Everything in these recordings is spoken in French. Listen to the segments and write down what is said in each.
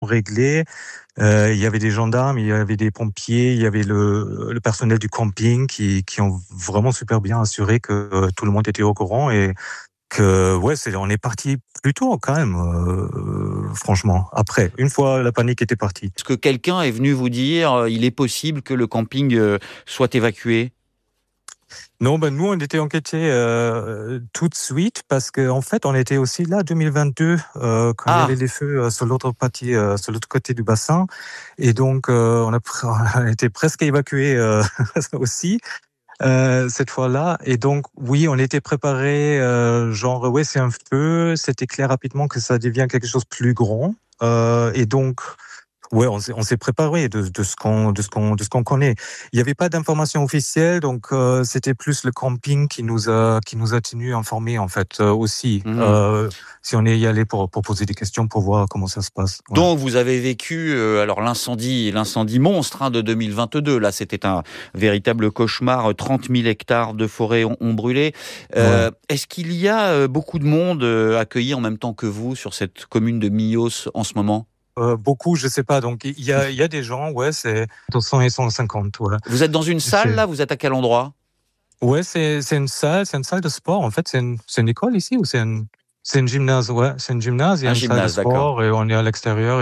réglé. Il y avait des gendarmes, il y avait des pompiers, il y avait le personnel du camping qui ont vraiment super bien assuré que tout le monde était au courant et que on est parti plus tôt quand même, franchement. Après, une fois la panique était partie. Est-ce que quelqu'un est venu vous dire il est possible que le camping soit évacué? Non, nous on était inquiétés tout de suite parce qu'en fait on était aussi là 2022 quand il y avait les feux sur l'autre partie, sur l'autre côté du bassin, et donc on a été presque évacués aussi. Cette fois-là, et donc oui, on était préparé, c'est un feu, c'était clair rapidement que ça devient quelque chose de plus grand, et donc on s'est préparé de ce qu'on connaît. Il n'y avait pas d'informations officielles, donc c'était plus le camping qui nous a tenus informés en fait, aussi. Si on est y allé pour poser des questions, pour voir comment ça se passe. Ouais. Donc vous avez vécu alors l'incendie monstre de 2022. Là, c'était un véritable cauchemar. 30 000 hectares de forêt ont brûlé. Est-ce qu'il y a beaucoup de monde accueilli en même temps que vous sur cette commune de Millos en ce moment? Beaucoup, je sais pas. Donc il y a des gens, c'est entre 100 et 150. Voilà. Vous êtes dans une salle là? Vous êtes à quel endroit? Ouais, c'est une salle de sport. En fait, c'est une école ici ou c'est une gymnase. Ouais, c'est une gymnase. Il y a une salle de sport et on est à l'extérieur et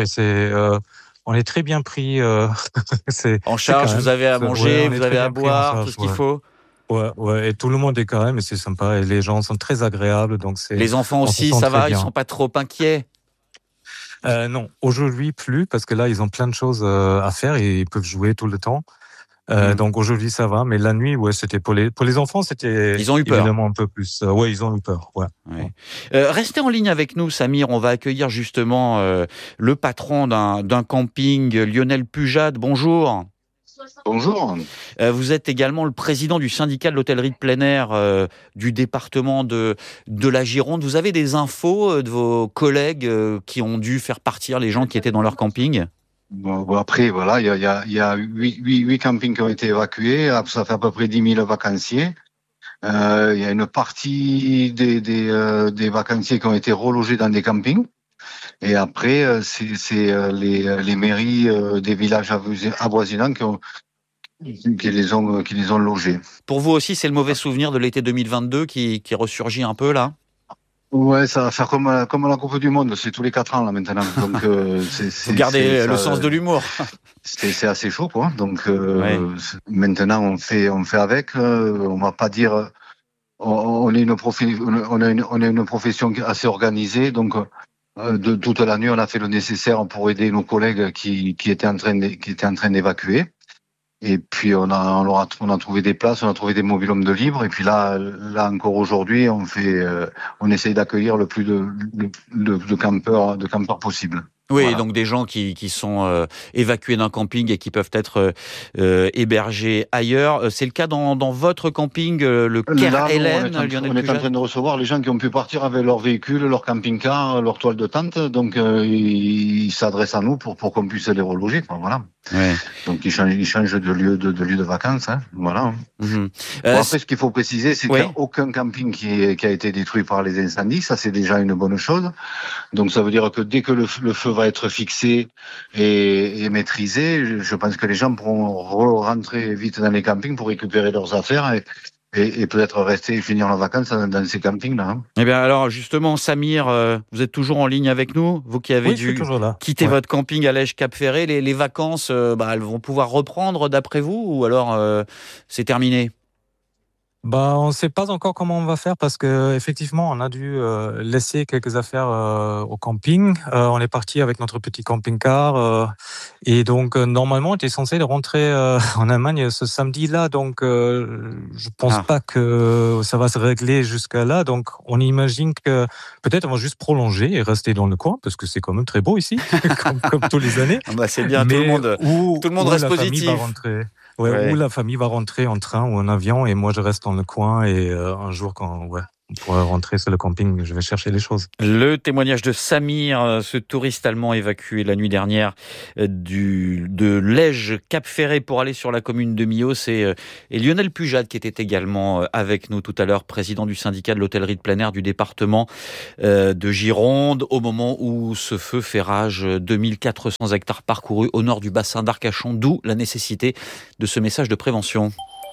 on est très bien pris. En charge, vous avez à manger, vous avez à boire, tout ce qu'il faut. Ouais, et tout le monde est quand même, et c'est sympa, et les gens sont très agréables, donc Les enfants aussi, ça va, ils sont pas trop inquiets? Non, aujourd'hui plus, parce que là ils ont plein de choses à faire et ils peuvent jouer tout le temps. Donc aujourd'hui ça va, mais la nuit, c'était pour les enfants, c'était ils ont eu peur. Évidemment un peu plus. Ils ont eu peur. Ouais. Restez en ligne avec nous, Samir. On va accueillir justement le patron d'un camping, Lionel Pujade. Bonjour. Bonjour. Vous êtes également le président du syndicat de l'hôtellerie de plein air du département de la Gironde. Vous avez des infos de vos collègues qui ont dû faire partir les gens qui étaient dans leur camping? Après, voilà, il y a 8 campings qui ont été évacués. Ça fait à peu près 10 000 vacanciers. Il y a une partie des vacanciers qui ont été relogés dans des campings. Et après, c'est les mairies des villages avoisinants qui les ont logés. Pour vous aussi, c'est le mauvais souvenir de l'été 2022 qui ressurgit un peu là? Ouais, ça va faire comme la Coupe du Monde, c'est tous les 4 ans là maintenant. Donc vous gardez le sens de l'humour. C'est assez chaud quoi. Donc maintenant on fait avec. On va pas dire. On est une profession assez organisée, donc de toute la nuit on a fait le nécessaire pour aider nos collègues qui étaient en train d'évacuer. Et puis on a trouvé des places, on a trouvé des mobil-homes de libre. Et puis là encore aujourd'hui, on essaye d'accueillir le plus de campeurs possible. Oui, voilà. Donc des gens qui sont évacués d'un camping et qui peuvent être hébergés ailleurs. C'est le cas dans votre camping, le Caire Hélène, Lionel Pujade. On est en train de recevoir les gens qui ont pu partir avec leur véhicule, leur camping-car, leur toile de tente. Donc ils s'adressent à nous pour qu'on puisse les reloger. Voilà. Ouais. Donc ils changent de lieu de vacances. Hein. Voilà. Après, ce qu'il faut préciser, c'est qu'il n'y a aucun camping qui a été détruit par les incendies. Ça, c'est déjà une bonne chose. Donc ça veut dire que dès que le feu va être fixé et maîtrisé, je pense que les gens pourront rentrer vite dans les campings pour récupérer leurs affaires et peut-être rester et finir leurs vacances dans ces campings-là. Hein. Eh bien alors justement, Samir, vous êtes toujours en ligne avec nous, vous qui avez dû quitter votre camping à Lège-Cap-Ferré. Les vacances, elles vont pouvoir reprendre d'après vous ou alors c'est terminé? On ne sait pas encore comment on va faire parce que effectivement, on a dû laisser quelques affaires au camping. On est parti avec notre petit camping-car et donc normalement, on était censé rentrer en Allemagne ce samedi-là. Donc, je pense pas que ça va se régler jusqu'à là. Donc, on imagine que peut-être on va juste prolonger et rester dans le coin parce que c'est quand même très beau ici, comme tous les années. C'est bien, tout le monde reste positif. Où la famille va rentrer en train ou en avion et moi je reste dans le coin et un jour quand Pour rentrer sur le camping, je vais chercher les choses. Le témoignage de Samir, ce touriste allemand évacué la nuit dernière de Lège, Cap-Ferré pour aller sur la commune de Millau. Et Lionel Pujade qui était également avec nous tout à l'heure, président du syndicat de l'hôtellerie de plein air du département de Gironde, au moment où ce feu fait rage. 2400 hectares parcourus au nord du bassin d'Arcachon, d'où la nécessité de ce message de prévention.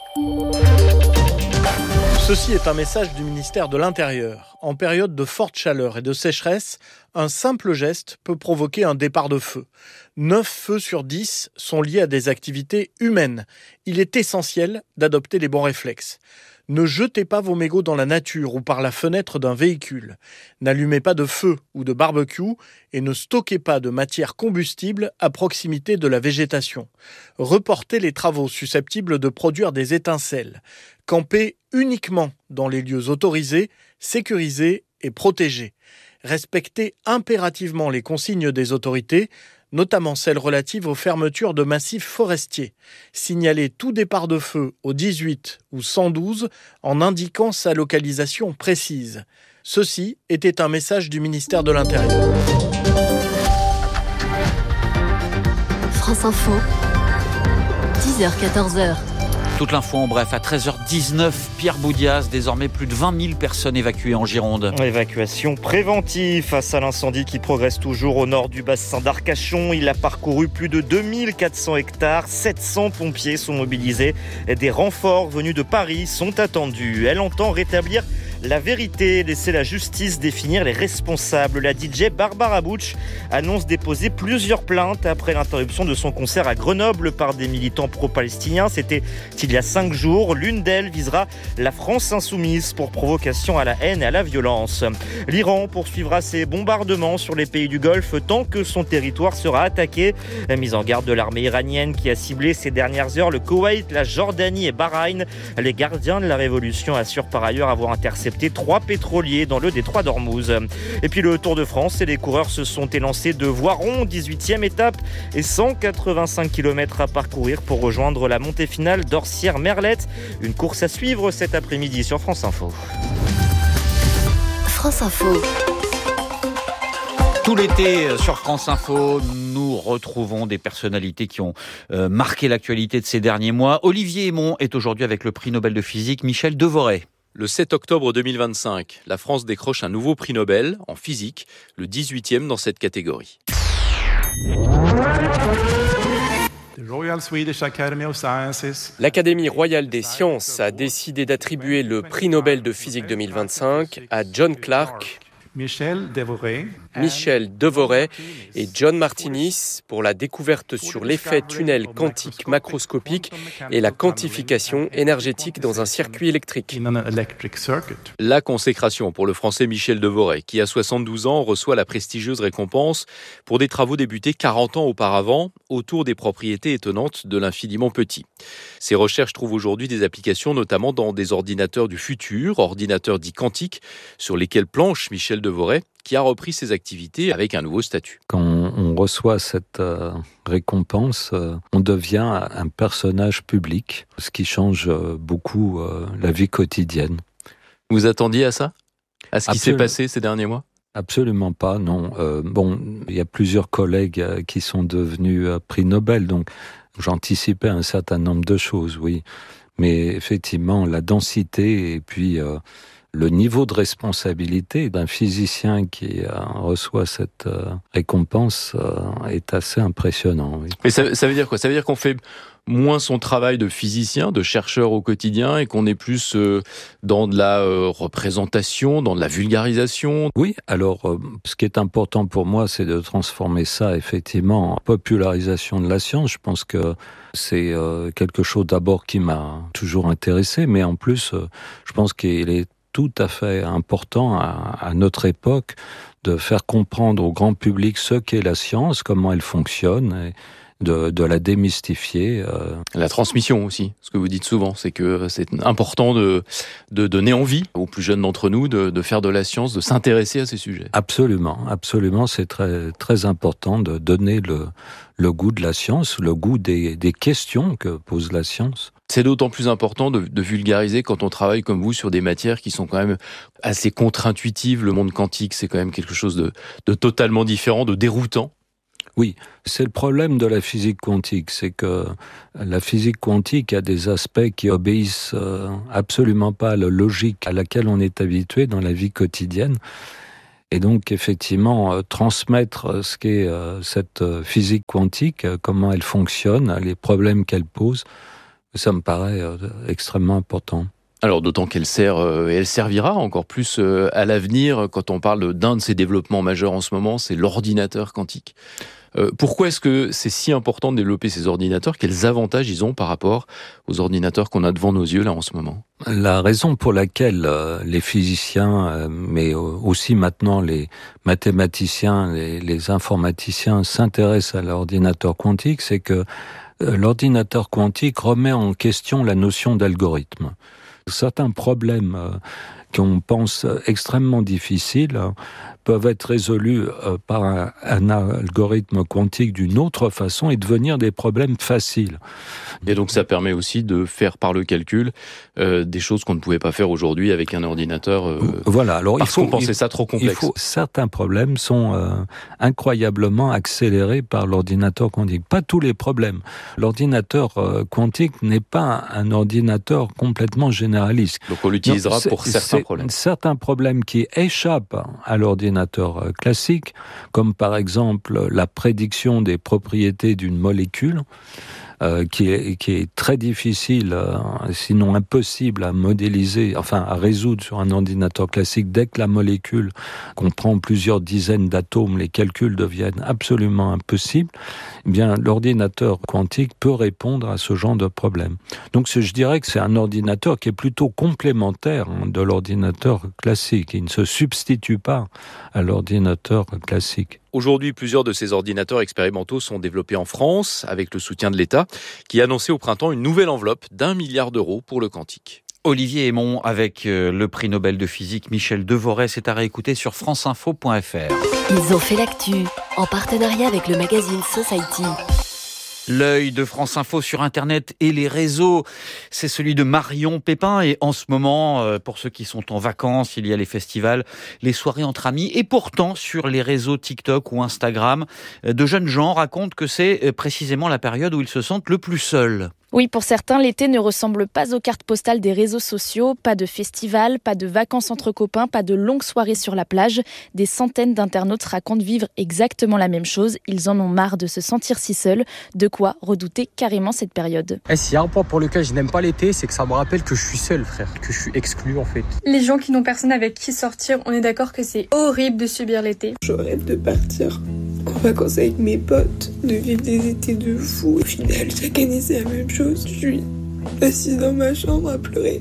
Ceci est un message du ministère de l'Intérieur. En période de forte chaleur et de sécheresse, un simple geste peut provoquer un départ de feu. 9 feux sur 10 sont liés à des activités humaines. Il est essentiel d'adopter les bons réflexes. Ne jetez pas vos mégots dans la nature ou par la fenêtre d'un véhicule. N'allumez pas de feu ou de barbecue et ne stockez pas de matière combustible à proximité de la végétation. Reportez les travaux susceptibles de produire des étincelles. Campez uniquement dans les lieux autorisés, sécurisés et protégés. Respectez impérativement les consignes des autorités, notamment celles relatives aux fermetures de massifs forestiers. Signalez tout départ de feu au 18 ou 112 en indiquant sa localisation précise. Ceci était un message du ministère de l'Intérieur. France Info, 10h-14h. Toute l'info en bref, à 13h19, Pierre Boudias, désormais plus de 20 000 personnes évacuées en Gironde. Évacuation préventive face à l'incendie qui progresse toujours au nord du bassin d'Arcachon. Il a parcouru plus de 2400 hectares, 700 pompiers sont mobilisés. Des renforts venus de Paris sont attendus. Elle entend rétablir la vérité, laisser la justice définir les responsables. La DJ Barbara Butch annonce déposer plusieurs plaintes après l'interruption de son concert à Grenoble par des militants pro-palestiniens. C'était il y a 5 jours. L'une d'elles visera la France insoumise pour provocation à la haine et à la violence. L'Iran poursuivra ses bombardements sur les pays du Golfe tant que son territoire sera attaqué. La mise en garde de l'armée iranienne qui a ciblé ces dernières heures le Koweït, la Jordanie et Bahreïn. Les gardiens de la révolution assurent par ailleurs avoir intercepté 3 pétroliers dans le détroit d'Ormuz. Et puis le Tour de France et les coureurs se sont élancés de Voiron, 18e étape et 185 km à parcourir pour rejoindre la montée finale d'Orsières-Merlette. Une course à suivre cet après-midi sur France Info. France Info. Tout l'été sur France Info, nous retrouvons des personnalités qui ont marqué l'actualité de ces derniers mois. Olivier Hémon est aujourd'hui avec le prix Nobel de physique Michel Devoret. Le 7 octobre 2025, la France décroche un nouveau prix Nobel en physique, le 18e dans cette catégorie. L'Académie royale des sciences a décidé d'attribuer le prix Nobel de physique 2025 à John Clarke, Michel Devoret et John Martinis pour la découverte sur l'effet tunnel quantique macroscopique et la quantification énergétique dans un circuit électrique. La consécration pour le Français Michel Devoret, qui à 72 ans reçoit la prestigieuse récompense pour des travaux débutés 40 ans auparavant autour des propriétés étonnantes de l'infiniment petit. Ces recherches trouvent aujourd'hui des applications notamment dans des ordinateurs du futur, ordinateurs dits quantiques, sur lesquels planche Michel Devoret, qui a repris ses activités avec un nouveau statut. Quand on reçoit cette récompense, on devient un personnage public, ce qui change beaucoup la vie quotidienne. Vous attendiez à ça ? À ce qui s'est passé ces derniers mois ? Absolument pas, non. Il y a plusieurs collègues qui sont devenus prix Nobel, donc j'anticipais un certain nombre de choses, oui. Mais effectivement, la densité et puis le niveau de responsabilité d'un physicien qui reçoit cette récompense est assez impressionnant. Oui. Et ça veut dire quoi ? Ça veut dire qu'on fait moins son travail de physicien, de chercheur au quotidien, et qu'on est plus dans de la représentation, dans de la vulgarisation. Oui, alors ce qui est important pour moi, c'est de transformer ça effectivement en popularisation de la science. Je pense que c'est quelque chose d'abord qui m'a toujours intéressé, mais en plus, je pense qu'il est tout à fait important à notre époque de faire comprendre au grand public ce qu'est la science, comment elle fonctionne, et de la démystifier. La transmission aussi, ce que vous dites souvent, c'est que c'est important de donner envie aux plus jeunes d'entre nous de faire de la science, de s'intéresser à ces sujets. Absolument, absolument, c'est très, très important de donner le goût de la science, le goût des questions que pose la science. C'est d'autant plus important de vulgariser quand on travaille comme vous sur des matières qui sont quand même assez contre-intuitives. Le monde quantique, c'est quand même quelque chose de totalement différent, de déroutant. Oui, c'est le problème de la physique quantique, c'est que la physique quantique a des aspects qui obéissent absolument pas à la logique à laquelle on est habitué dans la vie quotidienne. Et donc, effectivement, transmettre ce qu'est cette physique quantique, comment elle fonctionne, les problèmes qu'elle pose, ça me paraît extrêmement important. Alors d'autant qu'elle sert et elle servira encore plus à l'avenir quand on parle d'un de ces développements majeurs en ce moment, c'est l'ordinateur quantique. Pourquoi est-ce que c'est si important de développer ces ordinateurs ? Quels avantages ils ont par rapport aux ordinateurs qu'on a devant nos yeux là en ce moment ? La raison pour laquelle les physiciens, mais aussi maintenant les mathématiciens, les informaticiens s'intéressent à l'ordinateur quantique, c'est que l'ordinateur quantique remet en question la notion d'algorithme. Certains problèmes qu'on pense extrêmement difficiles peuvent être résolus par un algorithme quantique d'une autre façon et devenir des problèmes faciles. Et donc ça permet aussi de faire par le calcul des choses qu'on ne pouvait pas faire aujourd'hui avec un ordinateur. Voilà. Alors parce qu'on pensait ça trop complexe. Certains problèmes sont incroyablement accélérés par l'ordinateur quantique. Pas tous les problèmes. L'ordinateur quantique n'est pas un ordinateur complètement généraliste. Donc on l'utilisera pour certains problèmes. Certains problèmes qui échappent à l'ordinateur classique, comme par exemple la prédiction des propriétés d'une molécule, qui est très difficile, sinon impossible à modéliser, à résoudre sur un ordinateur classique. Dès que la molécule comprend plusieurs dizaines d'atomes, les calculs deviennent absolument impossibles. Eh bien, l'ordinateur quantique peut répondre à ce genre de problème. Donc, je dirais que c'est un ordinateur qui est plutôt complémentaire de l'ordinateur classique. Il ne se substitue pas à l'ordinateur classique. Aujourd'hui, plusieurs de ces ordinateurs expérimentaux sont développés en France avec le soutien de l'État qui a annoncé au printemps une nouvelle enveloppe d'1 milliard d'euros pour le quantique. Olivier Hémon avec le prix Nobel de physique Michel Devoret, c'est à réécouter sur franceinfo.fr. Ils ont fait l'actu en partenariat avec le magazine Society. L'œil de France Info sur Internet et les réseaux, c'est celui de Marion Pépin. Et en ce moment, pour ceux qui sont en vacances, il y a les festivals, les soirées entre amis. Et pourtant, sur les réseaux TikTok ou Instagram, de jeunes gens racontent que c'est précisément la période où ils se sentent le plus seuls. Oui, pour certains, l'été ne ressemble pas aux cartes postales des réseaux sociaux. Pas de festival, pas de vacances entre copains, pas de longues soirées sur la plage. Des centaines d'internautes racontent vivre exactement la même chose. Ils en ont marre de se sentir si seuls. De quoi redouter carrément cette période. S'il y a un point pour lequel je n'aime pas l'été, c'est que ça me rappelle que je suis seul, frère. Que je suis exclu, en fait. Les gens qui n'ont personne avec qui sortir, on est d'accord que c'est horrible de subir l'été. Je rêve de partir en vacances avec mes potes, de vivre des étés de fou. Au final, chaque année, c'est la même chose. Je suis assise dans ma chambre à pleurer.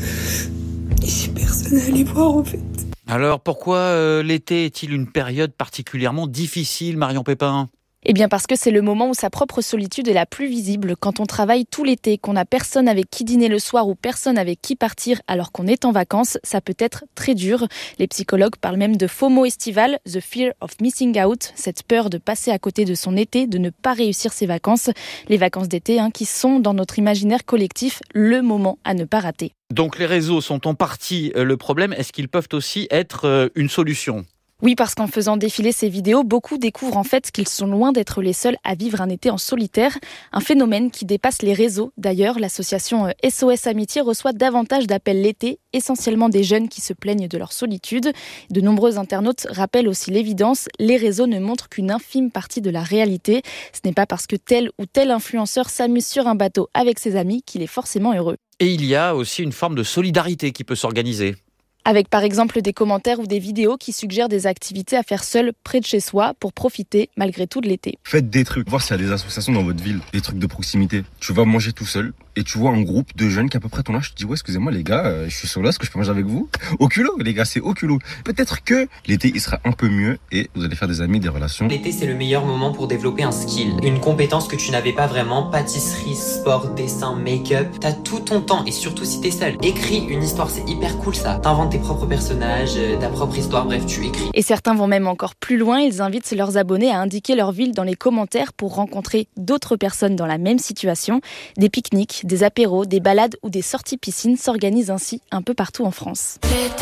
Et j'ai personne à aller voir, en fait. Alors, pourquoi l'été est-il une période particulièrement difficile, Marion Pépin ? Eh bien parce que c'est le moment où sa propre solitude est la plus visible. Quand on travaille tout l'été, qu'on n'a personne avec qui dîner le soir ou personne avec qui partir alors qu'on est en vacances, ça peut être très dur. Les psychologues parlent même de FOMO estival, the fear of missing out, cette peur de passer à côté de son été, de ne pas réussir ses vacances. Les vacances d'été qui sont dans notre imaginaire collectif le moment à ne pas rater. Donc les réseaux sont en partie le problème. Est-ce qu'ils peuvent aussi être une solution ? Oui, parce qu'en faisant défiler ces vidéos, beaucoup découvrent en fait qu'ils sont loin d'être les seuls à vivre un été en solitaire. Un phénomène qui dépasse les réseaux. D'ailleurs, l'association SOS Amitié reçoit davantage d'appels l'été, essentiellement des jeunes qui se plaignent de leur solitude. De nombreux internautes rappellent aussi l'évidence, les réseaux ne montrent qu'une infime partie de la réalité. Ce n'est pas parce que tel ou tel influenceur s'amuse sur un bateau avec ses amis qu'il est forcément heureux. Et il y a aussi une forme de solidarité qui peut s'organiser. Avec par exemple des commentaires ou des vidéos qui suggèrent des activités à faire seul près de chez soi pour profiter malgré tout de l'été. Faites des trucs, voir s'il y a des associations dans votre ville, des trucs de proximité. Tu vas manger tout seul et tu vois un groupe de jeunes qui à peu près ton âge, tu te dis ouais excusez-moi les gars, je suis sur là, est-ce que je peux manger avec vous ? Au culot les gars, c'est au culot. Peut-être que l'été il sera un peu mieux et vous allez faire des amis, des relations. L'été c'est le meilleur moment pour développer un skill, une compétence que tu n'avais pas vraiment, pâtisserie, sport, dessin, make-up. T'as tout ton temps et surtout si t'es seul. Écris une histoire, c'est hyper cool ça. T'inventes tes propres personnages, ta propre histoire, bref, tu écris. Et certains vont même encore plus loin, ils invitent leurs abonnés à indiquer leur ville dans les commentaires pour rencontrer d'autres personnes dans la même situation. Des pique-niques, des apéros, des balades ou des sorties piscines s'organisent ainsi un peu partout en France.